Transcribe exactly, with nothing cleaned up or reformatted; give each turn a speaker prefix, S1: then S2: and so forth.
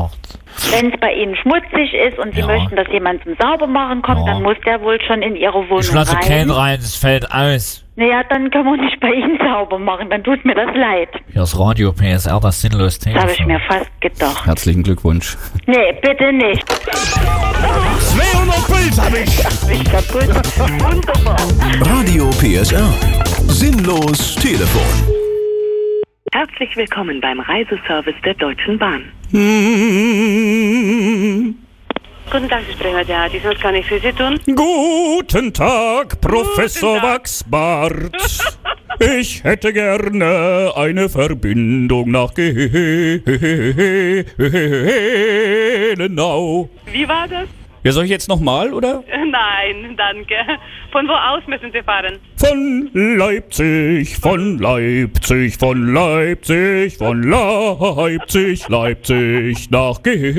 S1: Arzt.
S2: Wenn es bei Ihnen schmutzig ist und Sie
S1: Ja.
S2: möchten, dass jemand zum Saubermachen kommt,
S1: Ja.
S2: dann muss der wohl schon in Ihre Wohnung
S1: Ich lasse
S2: rein.
S1: keinen rein, es fällt aus.
S2: Naja, dann können wir nicht bei Ihnen sauber machen, dann tut mir das leid.
S1: Hier ist Radio P S R, das sinnlos
S2: Das habe ich
S1: Telefon.
S2: mir fast gedacht.
S3: Herzlichen Glückwunsch.
S2: Nee, bitte nicht.
S4: zweihundert Puls hab ich.
S2: Ich kaputt. Wunderbar.
S4: Radio P S R. Sinnlos Telefon.
S5: Herzlich willkommen beim Reiseservice der Deutschen Bahn. Guten Tag, Sie sprechen mit der Adi, was kann ich für Sie tun?
S6: Guten Tag, Professor
S5: Guten Tag.
S6: Wachsbart. Ich hätte gerne eine Verbindung nach Gelenau.
S5: Wie war das?
S6: Ja, soll ich jetzt nochmal, oder?
S5: Nein, danke. Von wo aus müssen Sie fahren?
S6: Von Leipzig, von Leipzig, von Leipzig, von Leipzig, Leipzig nach Gelenau.